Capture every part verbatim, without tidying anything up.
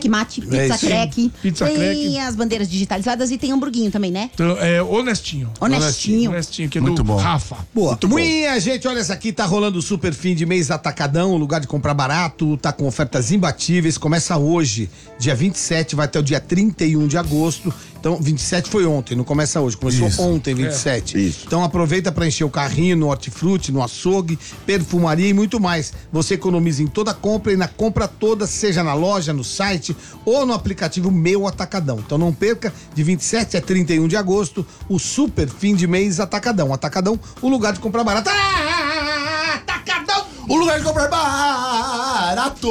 Checkmate, Pizza Crack. Pizza tem Crack. as bandeiras digitalizadas e tem hamburguinho também, né? Então, é honestinho. Honestinho. Honestinho, que é Muito do bom. Rafa. Boa. Muito bom. Minha gente, olha essa aqui, tá rolando o super fim de mês Atacadão, lugar de comprar barato, tá com ofertas imbatíveis, começa hoje, dia vinte e sete, vai até o dia trinta e um de agosto. Então, vinte e sete foi ontem, não começa hoje, começou Isso. ontem, vinte e sete. É, isso. Então aproveita para encher o carrinho no hortifruti, no açougue, perfumaria e muito mais. Você economiza em toda compra e na compra toda, seja na loja, no site ou no aplicativo Meu Atacadão. Então não perca, de vinte e sete a trinta e um de agosto, o super fim de mês Atacadão. Atacadão, o lugar de comprar barato. Ah, Atacadão, O lugar de comprar barato.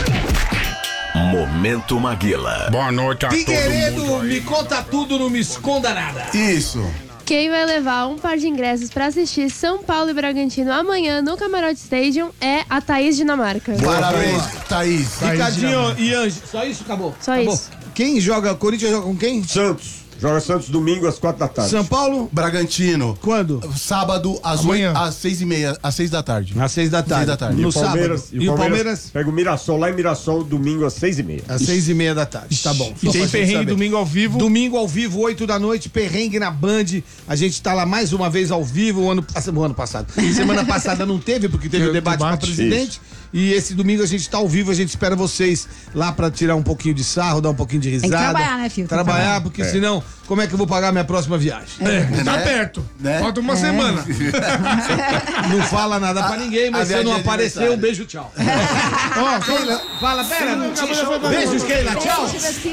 Momento Maguila. Boa noite a todo Figueiredo, mundo aí. me conta tudo, não me esconda nada. Isso. Quem vai levar um par de ingressos pra assistir São Paulo e Bragantino amanhã no Camarote Stadium é a Thaís Dinamarca. Parabéns, Thaís. Ricardinho e Anjo, só isso? Acabou? Só Acabou. isso. Quem joga? Corinthians joga com quem? Santos. Joga Santos domingo às quatro da tarde. São Paulo? Bragantino. Quando? Sábado, às, Amanhã. oito, às seis e meia, às seis da tarde. Às seis da tarde. Seis da tarde. No E o Palmeiras, sábado. E o Palmeiras? Pega o Mirassol lá em Mirassol domingo às seis e meia. Às seis e meia da tarde. Tá bom. E Só tem pra gente perrengue saber. domingo ao vivo. Domingo ao vivo, oito da noite, perrengue na Band. A gente tá lá mais uma vez ao vivo o ano, o ano passado. Semana passada não teve, porque teve Teve o debate, debate. para presidente. E esse domingo a gente tá ao vivo, a gente espera vocês lá pra tirar um pouquinho de sarro, dar um pouquinho de risada. Tem que trabalhar, né, filho? Tem que Trabalhar, trabalhar. porque senão, como é que eu vou pagar minha próxima viagem? É, tá Né? perto. Né? Falta uma semana. Não fala nada pra ninguém, mas a se eu não viagem de aparecer, aniversário. um beijo, tchau. Ó, Keila, fala, pera. Beijos, Keila, tchau.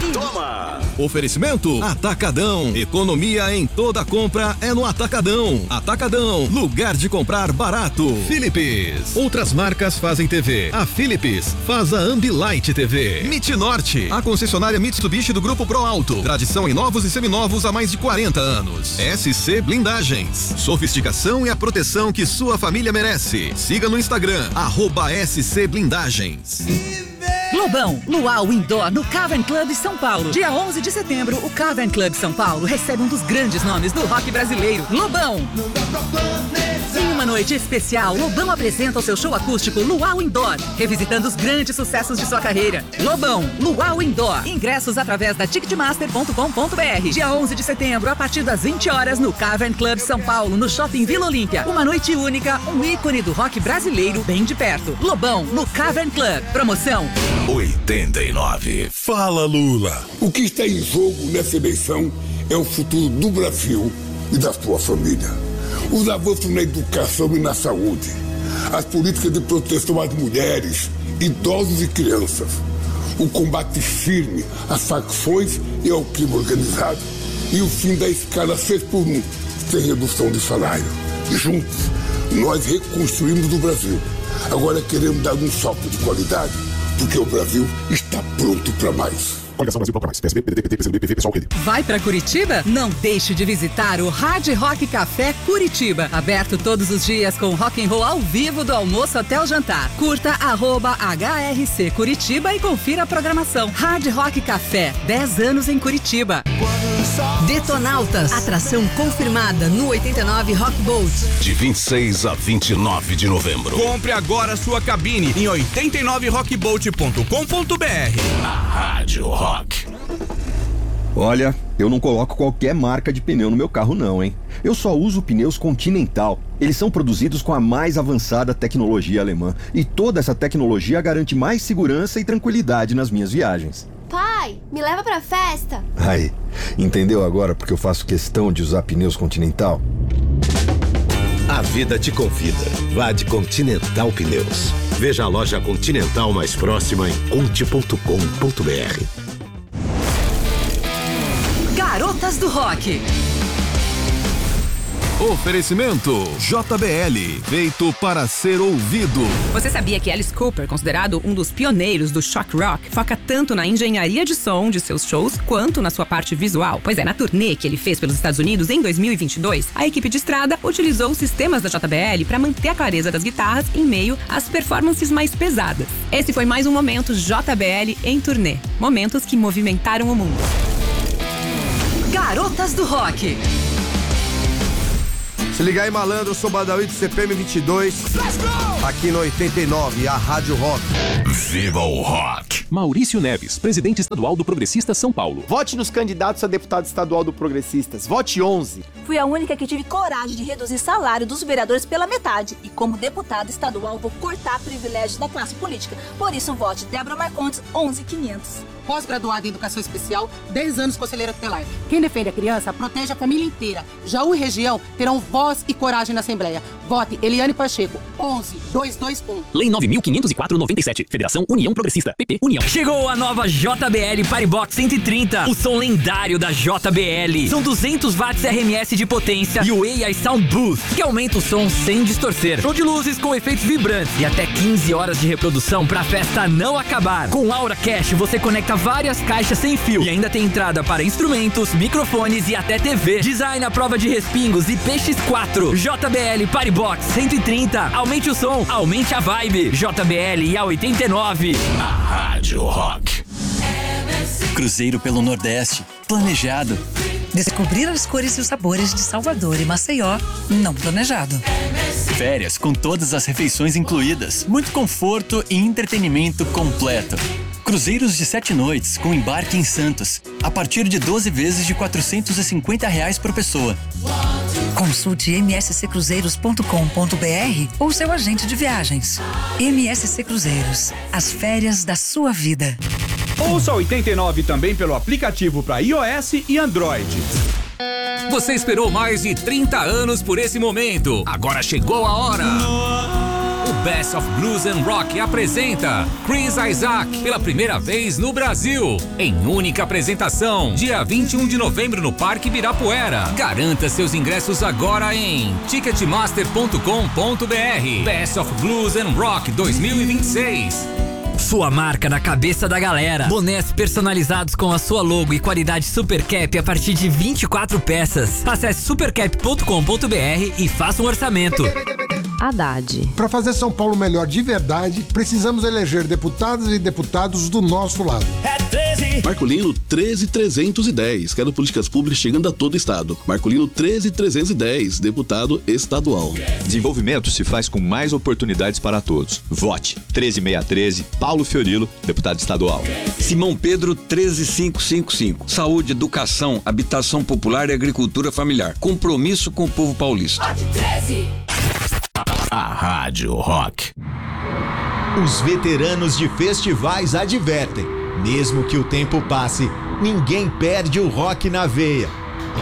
Oferecimento Atacadão. Economia em toda compra é no Atacadão. Atacadão, lugar de comprar barato. Philips. Outras marcas fazem T V. A Philips faz a Ambilight T V. Mit Norte, a concessionária Mitsubishi do Grupo Pro Alto. Tradição em novos e seminovos há mais de quarenta anos. S C Blindagens. Sofisticação e a proteção que sua família merece. Siga no Instagram, arroba S C Blindagens. Lobão, Luau Indoor no Cavern Club São Paulo. Dia onze de setembro, o Cavern Club São Paulo recebe um dos grandes nomes do rock brasileiro, Lobão. Em uma noite especial, Lobão apresenta o seu show acústico Luau Indoor, revisitando os grandes sucessos de sua carreira. Lobão, Luau Indoor. Ingressos através da ticketmaster ponto com ponto br. Dia onze de setembro, a partir das vinte horas, no Cavern Club São Paulo, no Shopping Vila Olímpia. Uma noite única, um ícone do rock brasileiro bem de perto. Lobão, no Cavern Club. Promoção oitenta e nove. Fala, Lula. O que está em jogo nessa eleição é o futuro do Brasil e da sua família. Os avanços na educação e na saúde, as políticas de proteção às mulheres, idosos e crianças, o combate firme às facções e ao crime organizado e o fim da escala seis por um, sem redução de salário. Juntos, nós reconstruímos o Brasil. Agora queremos dar um salto de qualidade, porque o Brasil está pronto para mais. Coligação Brasil para mais. P S B, P D T, P C B, P V, Pessoal, Rede. Vai pra Curitiba? Não deixe de visitar o Hard Rock Café Curitiba. Aberto todos os dias com rock and roll ao vivo do almoço até o jantar. Curta arroba H R C Curitiba e confira a programação. Hard Rock Café, dez anos em Curitiba. Detonautas, atração confirmada no oitenta e nove Rock Boat. De vinte e seis a vinte e nove de novembro. Compre agora sua cabine em oitenta e nove rockboat ponto com ponto br. A Rádio Rock. Olha, eu não coloco qualquer marca de pneu no meu carro não, hein? Eu só uso pneus Continental. Eles são produzidos com a mais avançada tecnologia alemã. E toda essa tecnologia garante mais segurança e tranquilidade nas minhas viagens. Pai, me leva pra festa. Aí, entendeu agora porque eu faço questão de usar pneus Continental? A vida te convida. Vá de Continental Pneus. Veja a loja Continental mais próxima em conte ponto com ponto br. Garotas do Rock. Oferecimento J B L, feito para ser ouvido. Você sabia que Alice Cooper, considerado um dos pioneiros do shock rock, foca tanto na engenharia de som de seus shows quanto na sua parte visual? Pois é, na turnê que ele fez pelos Estados Unidos em dois mil e vinte e dois, a equipe de estrada utilizou os sistemas da J B L para manter a clareza das guitarras em meio às performances mais pesadas. Esse foi mais um momento J B L em turnê. Momentos que movimentaram o mundo. Garotas do Rock. Se ligar aí, malandro, eu sou Badawi do C P M vinte e dois. Aqui no oitenta e nove, a Rádio Rock. Viva o Rock! Maurício Neves, presidente estadual do Progressistas São Paulo. Vote nos candidatos a deputado estadual do Progressistas. Vote onze. Fui a única que tive coragem de reduzir salário dos vereadores pela metade. E como deputada estadual, vou cortar privilégios da classe política. Por isso, vote Débora Marcondes, onze mil e quinhentos. Pós-graduada em Educação Especial, dez anos conselheira tutelar. Quem defende a criança, protege a família inteira. Jaú e região terão voz e coragem na Assembleia. Vote Eliane Pacheco, onze mil duzentos e vinte e um. Lei nove mil quinhentos e quatro barra noventa e sete. Federação União Progressista. P P União. Chegou a nova J B L Paribox cento e trinta. O som lendário da J B L. São duzentos watts R M S de potência e o A I Sound Boost, que aumenta o som sem distorcer. Show de luzes com efeitos vibrantes e até quinze horas de reprodução pra festa não acabar. Com Aura Cash você conecta várias caixas sem fio e ainda tem entrada para instrumentos, microfones e até T V. Design à prova de respingos e P X quatro. J B L Paribox cento e trinta. Aumente o som, aumente a vibe. J B L e a oitenta e nove. A Rádio Rock. Cruzeiro pelo Nordeste. Planejado. Descobrir as cores e os sabores de Salvador e Maceió. Não planejado. Férias com todas as refeições incluídas. Muito conforto e entretenimento completo. Cruzeiros de sete noites com embarque em Santos. A partir de doze vezes de quatrocentos e cinquenta reais por pessoa. Consulte m s c cruzeiros ponto com ponto b r ou seu agente de viagens. M S C Cruzeiros. As férias da sua vida. Ouça oitenta e nove também pelo aplicativo para iOS e Android. Você esperou mais de trinta anos por esse momento. Agora chegou a hora. O Best of Blues and Rock apresenta Chris Isaak pela primeira vez no Brasil, em única apresentação, dia vinte e um de novembro no Parque Ibirapuera. Garanta seus ingressos agora em ticketmaster ponto com ponto b r. Best of Blues and Rock dois mil e vinte e seis. Sua marca na cabeça da galera. Bonés personalizados com a sua logo e qualidade Super Cap a partir de vinte e quatro peças. Acesse supercap ponto com ponto b r e faça um orçamento. Haddad. Para fazer São Paulo melhor de verdade, precisamos eleger deputadas e deputados do nosso lado. É treze. Marcolino treze mil trezentos e dez. Quero políticas públicas chegando a todo o estado. Marcolino treze mil trezentos e dez, deputado estadual. Desenvolvimento se faz com mais oportunidades para todos. Vote treze mil seiscentos e treze, Paulo Fiorilo, deputado estadual. Simão Pedro treze mil quinhentos e cinquenta e cinco. Saúde, educação, habitação popular e agricultura familiar. Compromisso com o povo paulista. Vote treze. A Rádio Rock. Os veteranos de festivais advertem: mesmo que o tempo passe, ninguém perde o rock na veia.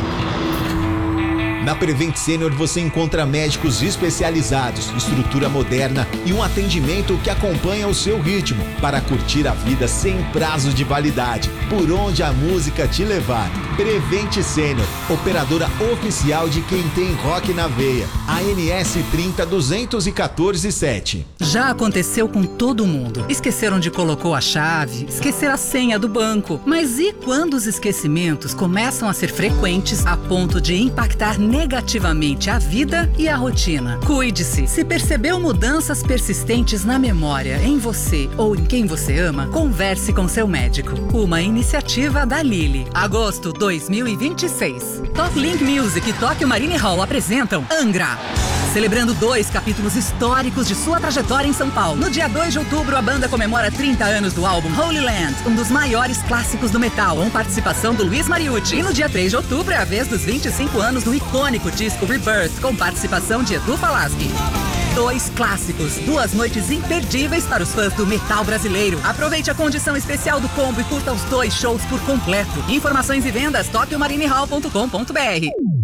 Na Prevent Senior você encontra médicos especializados, estrutura moderna e um atendimento que acompanha o seu ritmo para curtir a vida sem prazo de validade, por onde a música te levar. Prevent Senior, operadora oficial de quem tem rock na veia. A N S trinta duzentos e quatorze sete. Já aconteceu com todo mundo. Esqueceram de colocou a chave, esqueceram a senha do banco. Mas e quando os esquecimentos começam a ser frequentes a ponto de impactar negativamente a vida e a rotina? Cuide-se. Se percebeu mudanças persistentes na memória, em você ou em quem você ama, converse com seu médico. Uma iniciativa da Lilly. Agosto dois mil e vinte e seis. Top Link Music e Tóquio Marine Hall apresentam Angra. Celebrando dois capítulos históricos de sua trajetória em São Paulo. No dia dois de outubro, a banda comemora trinta anos do álbum Holy Land, um dos maiores clássicos do metal, com participação do Luiz Mariucci. E no dia três de outubro é a vez dos vinte e cinco anos do icônico disco Rebirth, com participação de Edu Falaschi. Dois clássicos, duas noites imperdíveis para os fãs do metal brasileiro. Aproveite a condição especial do combo e curta os dois shows por completo. Informações e vendas, tóquio marine hall ponto com ponto b r.